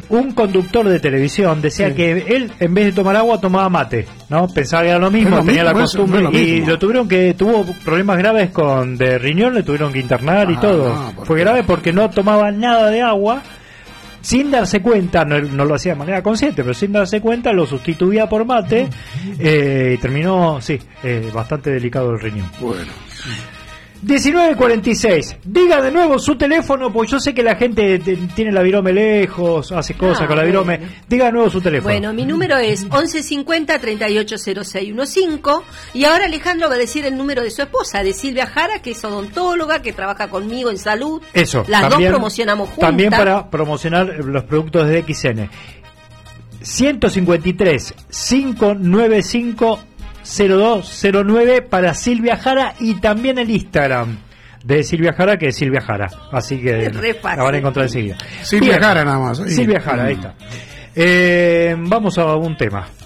un conductor de televisión decía que él, en vez de tomar agua, tomaba mate, ¿no? Pensaba que era lo mismo, tenía la costumbre, y tuvo problemas graves de riñón, le tuvieron que internar y todo. Fue grave porque no tomaba nada de agua, sin darse cuenta, no lo hacía de manera consciente, pero sin darse cuenta lo sustituía por mate, y terminó, bastante delicado el riñón. Bueno. 19:46. Diga de nuevo su teléfono, pues yo sé que la gente tiene la virome lejos, hace cosas con la virome. Diga de nuevo su teléfono. Bueno, mi número es 1150-380615. Y ahora Alejandro va a decir el número de su esposa, de Silvia Jara, que es odontóloga, que trabaja conmigo en salud. Eso. Las dos promocionamos juntas. También para promocionar los productos de XN. 153-595-0209 para Silvia Jara, y también el Instagram de Silvia Jara, que es Silvia Jara, así que la van a encontrar enseguida. Silvia Jara nada más. Silvia Jara, ahí está. Vamos a un tema.